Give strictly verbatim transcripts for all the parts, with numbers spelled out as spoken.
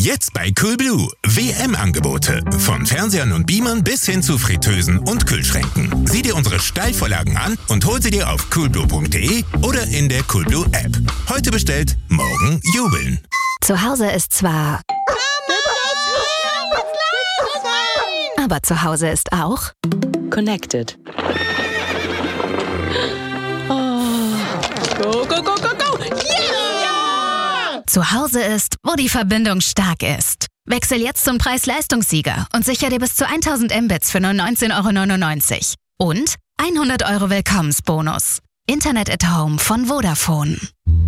Jetzt bei Coolblue. W M-Angebote. Von Fernsehern und Beamern bis hin zu Fritteusen und Kühlschränken. Sieh dir unsere Steilvorlagen an und hol sie dir auf coolblue punkt de oder in der Coolblue App. Heute bestellt, morgen jubeln. Zu Hause ist zwar... Aber zu Hause ist auch... Connected. Oh. Go, go, go, go, go! Yeah! Zu Hause ist, wo die Verbindung stark ist. Wechsel jetzt zum Preis-Leistungssieger und sicher dir bis zu tausend Mbits für nur neunzehn Euro neunundneunzig. Und hundert Euro Willkommensbonus. Internet at Home von Vodafone.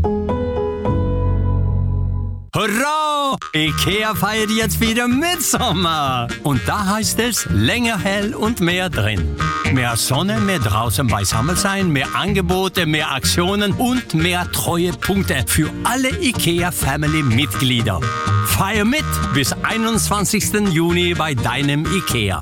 Hurra! IKEA feiert jetzt wieder Mitsommer. Und da heißt es länger hell und mehr drin. Mehr Sonne, mehr draußen beisammen sein, mehr Angebote, mehr Aktionen und mehr Treuepunkte für alle IKEA-Family-Mitglieder. Feier mit bis einundzwanzigsten Juni bei deinem IKEA.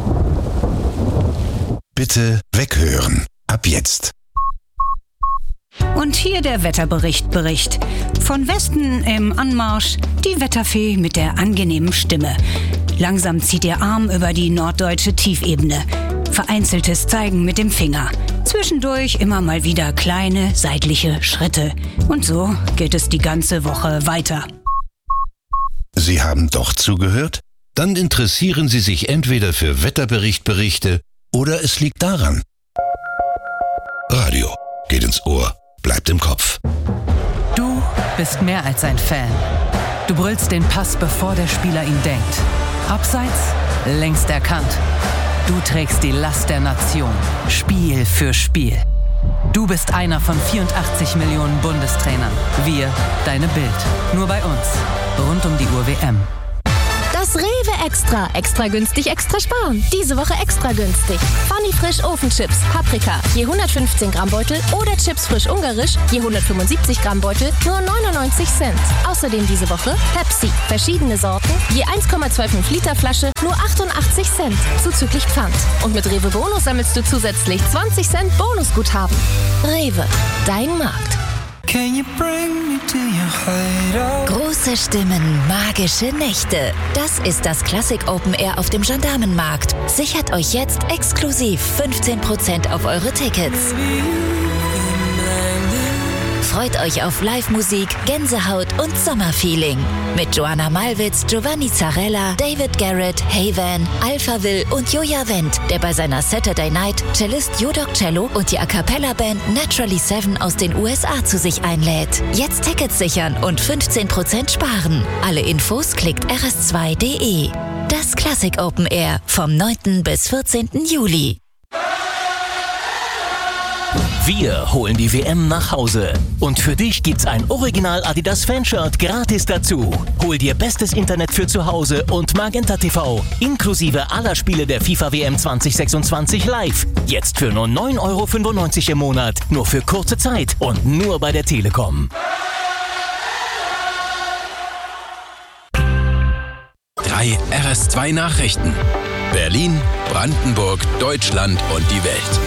Bitte weghören. Ab jetzt. Und hier der Wetterbericht Bericht. Von Westen im Anmarsch die Wetterfee mit der angenehmen Stimme. Langsam zieht ihr Arm über die norddeutsche Tiefebene. Vereinzeltes Zeigen mit dem Finger. Zwischendurch immer mal wieder kleine seitliche Schritte. Und so geht es die ganze Woche weiter. Sie haben doch zugehört? Dann interessieren Sie sich entweder für Wetterberichtberichte oder es liegt daran. Radio geht ins Ohr, bleibt im Kopf. Du bist mehr als ein Fan. Du brüllst den Pass, bevor der Spieler ihn denkt. Abseits, längst erkannt. Du trägst die Last der Nation, Spiel für Spiel. Du bist einer von vierundachtzig Millionen Bundestrainern. Wir, deine Bild. Nur bei uns. Rund um die Uhr W M. Das Rewe Extra. Extra günstig, extra sparen. Diese Woche extra günstig. Funny Frisch Ofenchips, Paprika, je hundertfünfzehn Gramm Beutel oder Chips Frisch Ungarisch, je hundertfünfundsiebzig Gramm Beutel, nur neunundneunzig Cent. Außerdem diese Woche Pepsi, verschiedene Sorten, je eins Komma fünfundzwanzig Liter Flasche, nur achtundachtzig Cent, zuzüglich Pfand. Und mit Rewe Bonus sammelst du zusätzlich zwanzig Cent Bonusguthaben. Rewe, dein Markt. Große Stimmen, magische Nächte. Das ist das Classic Open Air auf dem Gendarmenmarkt. Sichert euch jetzt exklusiv fünfzehn Prozent auf eure Tickets. Freut euch auf Live-Musik, Gänsehaut und Sommerfeeling. Mit Joanna Malwitz, Giovanni Zarella, David Garrett, Hayvan, Alphaville und Joja Wendt, der bei seiner Saturday Night Cellist Judok Cello und die A Cappella Band Naturally Seven aus den U S A zu sich einlädt. Jetzt Tickets sichern und fünfzehn Prozent sparen. Alle Infos klickt r s zwei punkt d e. Das Classic Open Air vom neunten bis vierzehnten Juli. Wir holen die W M nach Hause. Und für dich gibt's ein Original Adidas Fanshirt gratis dazu. Hol dir bestes Internet für zu Hause und Magenta T V. Inklusive aller Spiele der FIFA W M zwanzig sechsundzwanzig live. Jetzt für nur neun Euro fünfundneunzig im Monat. Nur für kurze Zeit und nur bei der Telekom. Drei R S zwei Nachrichten. Berlin, Brandenburg, Deutschland und die Welt.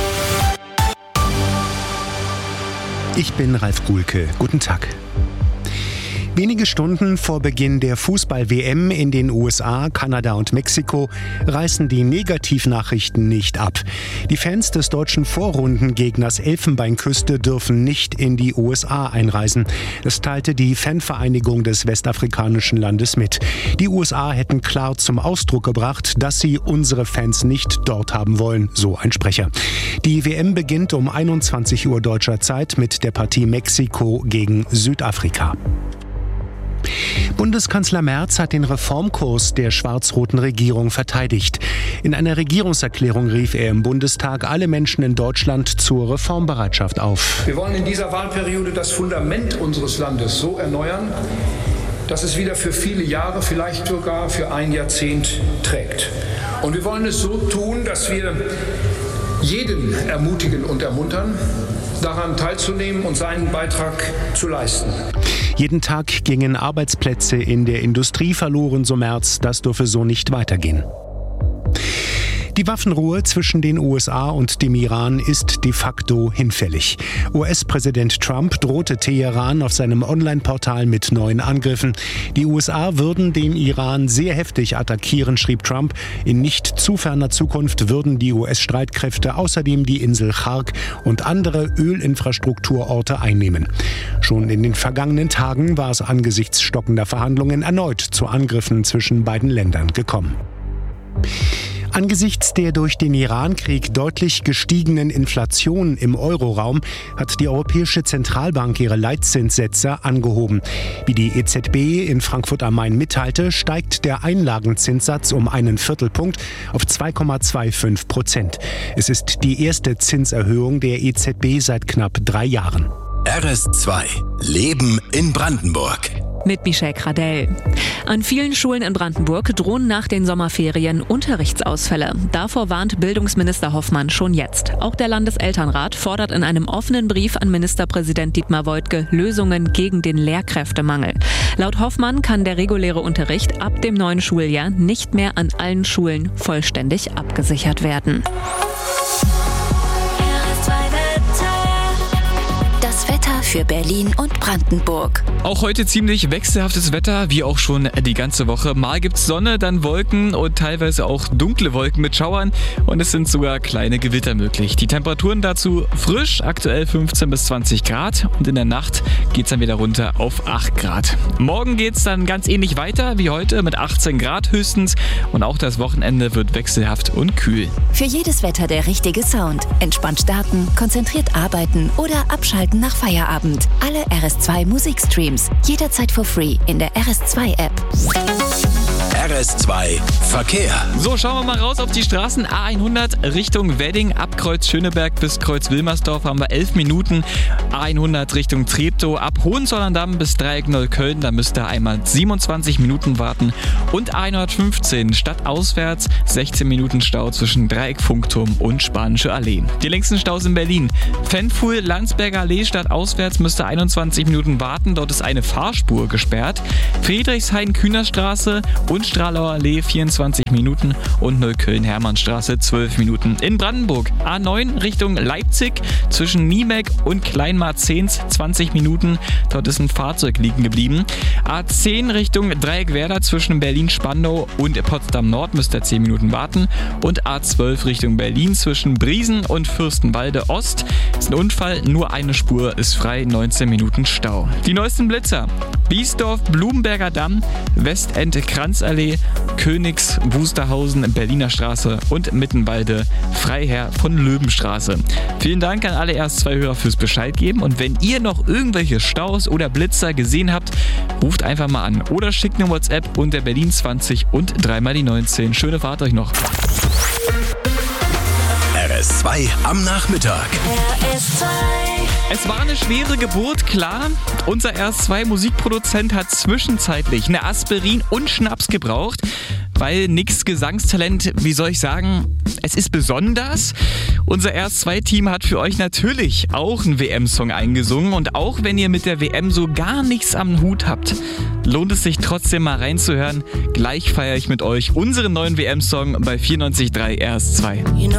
Ich bin Ralf Guhlke. Guten Tag. Wenige Stunden vor Beginn der Fußball-W M in den U S A, Kanada und Mexiko reißen die Negativnachrichten nicht ab. Die Fans des deutschen Vorrundengegners Elfenbeinküste dürfen nicht in die U S A einreisen. Das teilte die Fanvereinigung des westafrikanischen Landes mit. Die U S A hätten klar zum Ausdruck gebracht, dass sie unsere Fans nicht dort haben wollen, so ein Sprecher. Die W M beginnt um einundzwanzig Uhr deutscher Zeit mit der Partie Mexiko gegen Südafrika. Bundeskanzler Merz hat den Reformkurs der schwarz-roten Regierung verteidigt. In einer Regierungserklärung rief er im Bundestag alle Menschen in Deutschland zur Reformbereitschaft auf. Wir wollen in dieser Wahlperiode das Fundament unseres Landes so erneuern, dass es wieder für viele Jahre, vielleicht sogar für ein Jahrzehnt trägt. Und wir wollen es so tun, dass wir jeden ermutigen und ermuntern, daran teilzunehmen und seinen Beitrag zu leisten. Jeden Tag gingen Arbeitsplätze in der Industrie verloren, so Merz. Das dürfe so nicht weitergehen. Die Waffenruhe zwischen den U S A und dem Iran ist de facto hinfällig. U S-Präsident Trump drohte Teheran auf seinem Online-Portal mit neuen Angriffen. Die U S A würden den Iran sehr heftig attackieren, schrieb Trump. In nicht zu ferner Zukunft würden die U S-Streitkräfte außerdem die Insel Chark und andere Ölinfrastrukturorte einnehmen. Schon in den vergangenen Tagen war es angesichts stockender Verhandlungen erneut zu Angriffen zwischen beiden Ländern gekommen. Angesichts der durch den Iran-Krieg deutlich gestiegenen Inflation im Euroraum hat die Europäische Zentralbank ihre Leitzinssätze angehoben. Wie die E Z B in Frankfurt am Main mitteilte, steigt der Einlagenzinssatz um einen Viertelpunkt auf zwei Komma fünfundzwanzig Prozent. Es ist die erste Zinserhöhung der E Z B seit knapp drei Jahren. R S zwei. Leben in Brandenburg. Mit Michelle Kradell. An vielen Schulen in Brandenburg drohen nach den Sommerferien Unterrichtsausfälle. Davor warnt Bildungsminister Hoffmann schon jetzt. Auch der Landeselternrat fordert in einem offenen Brief an Ministerpräsident Dietmar Woidke Lösungen gegen den Lehrkräftemangel. Laut Hoffmann kann der reguläre Unterricht ab dem neuen Schuljahr nicht mehr an allen Schulen vollständig abgesichert werden. Wetter für Berlin und Brandenburg. Auch heute ziemlich wechselhaftes Wetter, wie auch schon die ganze Woche. Mal gibt's Sonne, dann Wolken und teilweise auch dunkle Wolken mit Schauern und es sind sogar kleine Gewitter möglich. Die Temperaturen dazu frisch, aktuell fünfzehn bis zwanzig Grad und in der Nacht geht's dann wieder runter auf acht Grad. Morgen geht's dann ganz ähnlich weiter wie heute mit achtzehn Grad höchstens und auch das Wochenende wird wechselhaft und kühl. Für jedes Wetter der richtige Sound. Entspannt starten, konzentriert arbeiten oder abschalten nach Feierabend. Alle R S zwei Musikstreams. Jederzeit for free in der R S zwei App. R S zwei Verkehr. So, schauen wir mal raus auf die Straßen. A hundert Richtung Wedding, ab Kreuz Schöneberg bis Kreuz Wilmersdorf haben wir elf Minuten. A hundert Richtung Treptow, ab Hohenzollern-Damm bis Dreieck Neukölln, da müsst ihr einmal siebenundzwanzig Minuten warten. Und A hundertfünfzehn stadtauswärts, sechzehn Minuten Stau zwischen Dreieck Funkturm und Spanische Allee. Die längsten Staus in Berlin. Fenfuhl, Landsberger Allee, stadtauswärts müsst ihr einundzwanzig Minuten warten, dort ist eine Fahrspur gesperrt. Friedrichshain-Kühnerstraße und Stralauer Allee vierundzwanzig Minuten und Neukölln-Hermannstraße zwölf Minuten. In Brandenburg A neun Richtung Leipzig zwischen Niebeck und Kleinmarzehns zwanzig Minuten. Dort ist ein Fahrzeug liegen geblieben. A zehn Richtung Dreieckwerder zwischen Berlin-Spandau und Potsdam-Nord müsst ihr zehn Minuten warten. Und A zwölf Richtung Berlin zwischen Briesen und Fürstenwalde Ost. Ist ein Unfall, nur eine Spur ist frei, neunzehn Minuten Stau. Die neuesten Blitzer. Biesdorf, Blumenberger Damm, Westend, Kranzallee, Königs, Wusterhausen, Berliner Straße und Mittenwalde, Freiherr von Löwenstraße. Vielen Dank an alle R S zwei Hörer fürs Bescheid geben und wenn ihr noch irgendwelche Staus oder Blitzer gesehen habt, ruft einfach mal an oder schickt eine WhatsApp unter Berlin zwanzig und dreimal die neunzehn. Schöne Fahrt euch noch. R S zwei am Nachmittag. R S zwei. Es war eine schwere Geburt, klar. Unser R S zwei Musikproduzent hat zwischenzeitlich eine Aspirin und Schnaps gebraucht, weil nix Gesangstalent, wie soll ich sagen, es ist besonders. Unser R S zwei Team hat für euch natürlich auch einen W M-Song eingesungen und auch wenn ihr mit der W M so gar nichts am Hut habt, lohnt es sich trotzdem mal reinzuhören. Gleich feiere ich mit euch unseren neuen W M-Song bei vierundneunzig Komma drei R S zwei. You know